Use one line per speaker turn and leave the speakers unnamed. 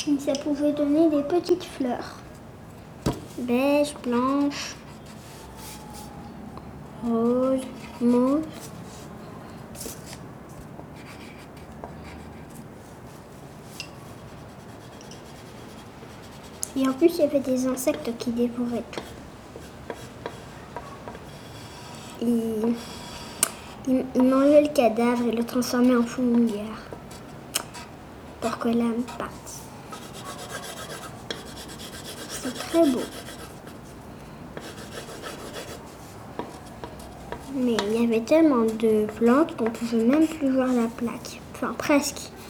Et ça pouvait donner des petites fleurs. Beige, blanche, rose, mauve. Et en plus, il y avait des insectes qui dévoraient tout. Il mangeait le cadavre et le transformait en fourmilière pour que l'âme parte. C'est très beau. Mais il y avait tellement de plantes qu'on pouvait même plus voir la plaque. Enfin, presque.